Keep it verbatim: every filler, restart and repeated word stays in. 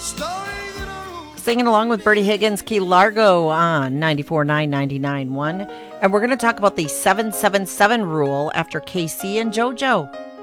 Singing along with Bertie Higgins, Key Largo on ninety-four point nine, ninety-nine point one. And we're going to talk about the seven seven seven rule after K C and JoJo.